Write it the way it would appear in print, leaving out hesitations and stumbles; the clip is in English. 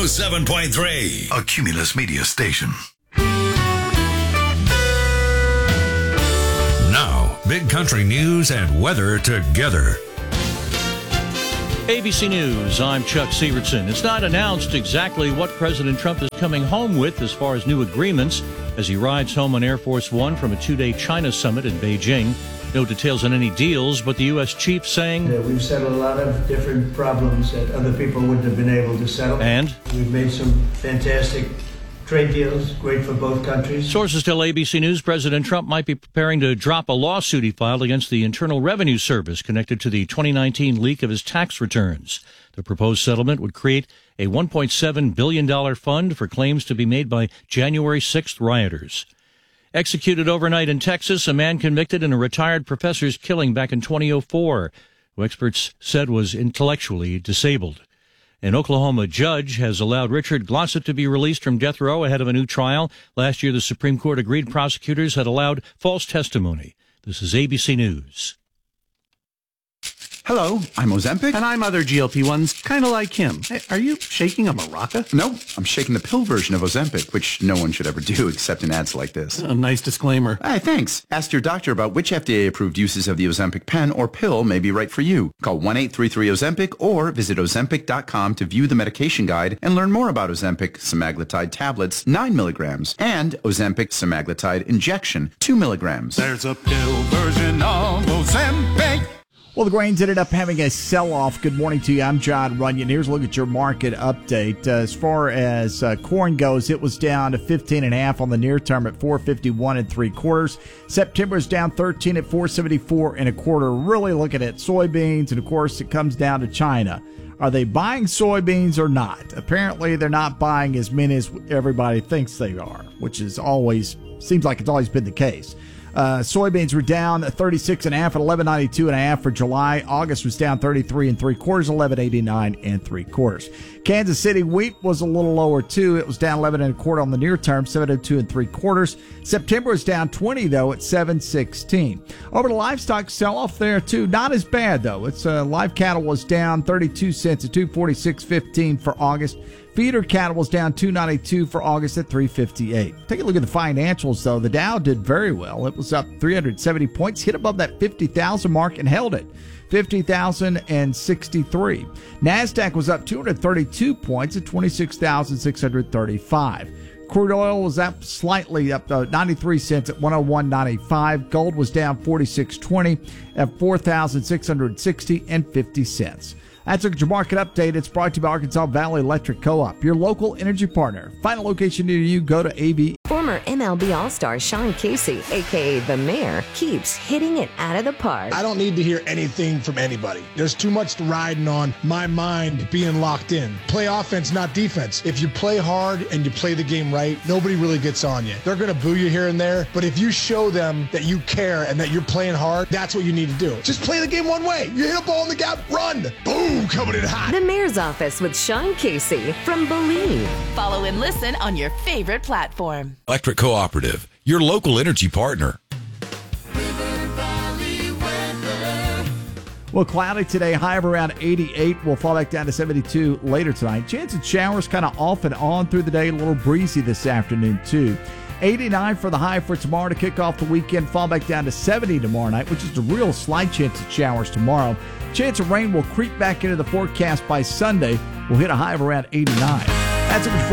107.3, a Cumulus Media station. Now, Big Country news and weather together. ABC News, I'm Chuck Severson. It's not announced exactly what President Trump is coming home with as far as new agreements as he rides home on Air Force One from a two-day China summit in Beijing. No details on any deals, but the U.S. chief saying... We've settled a lot of different problems that other people wouldn't have been able to settle. And? We've made some fantastic trade deals, great for both countries. Sources tell ABC News President Trump might be preparing to drop a lawsuit he filed against the Internal Revenue Service connected to the 2019 leak of his tax returns. The proposed settlement would create a $1.7 billion fund for claims to be made by January 6th rioters. Executed overnight in Texas, a man convicted in a retired professor's killing back in 2004, who experts said was intellectually disabled. An Oklahoma judge has allowed Richard Glossip to be released from death row ahead of a new trial. Last year, the Supreme Court agreed prosecutors had allowed false testimony. This is ABC News. Hello, I'm Ozempic. And I'm other GLP-1s, kind of like him. Hey, are you shaking a maraca? No, I'm shaking the pill version of Ozempic, which no one should ever do except in ads like this. A nice disclaimer. Hey, thanks. Ask your doctor about which FDA-approved uses of the Ozempic pen or pill may be right for you. Call 1-833-OZEMPIC or visit Ozempic.com to view the medication guide and learn more about Ozempic semaglutide tablets, 9 milligrams, and Ozempic semaglutide injection, 2 milligrams. There's a pill version of Ozempic. Well, the grains ended up having a sell-off. Good morning to you. I'm John Runyon. Here's a look at your market update. As far as corn goes, it was down to 15.5 on the near term at 451 3/4. September is down 13 at 474 1/4. Really looking at soybeans, and of course, it comes down to China. Are they buying soybeans or not? Apparently, they're not buying as many as everybody thinks they are, which is always seems like it's always been the case. Soybeans were down 36.5 at 11.92.5 for July. August was down 33 3/4, 11.89 3/4. Kansas City wheat was a little lower too. It was down 11 1/4 on the near term, 702 3/4. September was down 20 though at 716. Over to livestock sell-off there too. Not as bad though. It's live cattle was down 32 cents at 246.15 for August. Feeder cattle was down $2.92 for August at $3.58. Take a look at the financials, though. The Dow did very well. It was up 370 points, hit above that 50,000 mark, and held it. 50,063. NASDAQ was up 232 points at 26,635. Crude oil was up slightly, up 93 cents at 101.95. Gold was down 46.20 at 4,660.50 cents. That's your market update. It's brought to you by Arkansas Valley Electric Co-op, your local energy partner. Find a location near you. Go to AV. Former MLB All-Star Sean Casey, a.k.a. The Mayor, keeps hitting it out of the park. I don't need to hear anything from anybody. There's too much riding on my mind being locked in. Play offense, not defense. If you play hard and you play the game right, nobody really gets on you. They're going to boo you here and there, but if you show them that you care and that you're playing hard, that's what you need to do. Just play the game one way. You hit a ball in the gap, run. Boom. Coming in hot. The Mayor's Office with Sean Casey from Believe. Follow and listen on your favorite platform. Electric Cooperative, your local energy partner. Well, cloudy today, high of around 88. We'll fall back down to 72 later tonight. Chance of showers kind of off and on through the day. A little breezy this afternoon, too. 89 for the high for tomorrow to kick off the weekend. Fall back down to 70 tomorrow night, which is a real slight chance of showers tomorrow. Chance of rain will creep back into the forecast by Sunday. We'll hit a high of around 89. That's it for